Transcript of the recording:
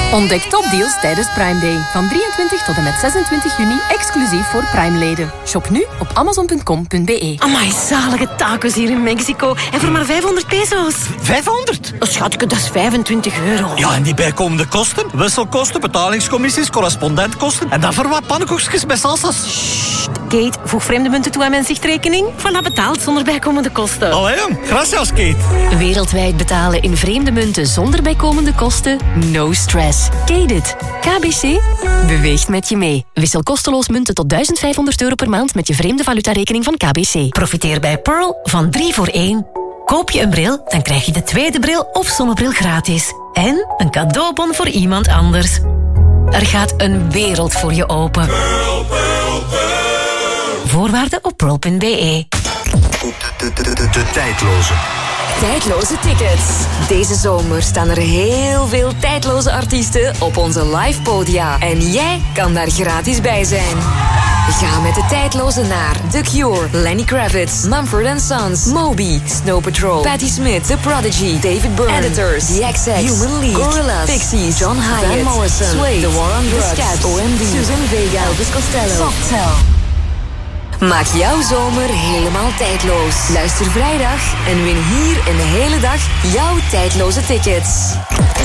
Ontdek topdeals tijdens Prime Day. Van 23 tot en met 26 juni exclusief voor Prime-leden. Shop nu op amazon.com.be. Amai, zalige tacos hier in Mexico. En voor maar 500 peso's. 500? Oh, schatje, dat is 25 euro. Ja, en die bijkomende kosten? Wisselkosten, betalingscommissies, correspondentkosten. En dan voor wat pannenkoekjes met salsa's. Sst, Kate, voeg vreemde munten toe aan mijn zichtrekening. Voilà, betaald zonder bijkomende kosten. Allee, gracias, Kate. Wereldwijd betalen in vreemde munten zonder bijkomende kosten? No stress. Kate it. KBC beweegt met je mee. Wissel kosteloos munten tot €1500 per maand met je vreemde valutarekening van KBC. Profiteer bij Pearl van 3 voor 1. Koop je een bril, dan krijg je de tweede bril of zonnebril gratis. En een cadeaubon voor iemand anders. Er gaat een wereld voor je open. Pearl, Pearl, Pearl. Voorwaarden op pearl.be. De tijdloze. Tijdloze tickets. Deze zomer staan er heel veel tijdloze artiesten op onze live podia. En jij kan daar gratis bij zijn. Ga met de tijdloze naar The Cure, Lenny Kravitz, Mumford & Sons, Moby, Snow Patrol, Patti Smith, The Prodigy, David Byrne, Editors, The XX, Human League, Gorillaz, Pixies, John Hyatt, Van Morrison, Suede, The War on Drugs, The Scats, OMD, Susan Vega, Elvis Costello, Cocktail. Maak jouw zomer helemaal tijdloos. Luister vrijdag en win hier een hele dag jouw tijdloze tickets.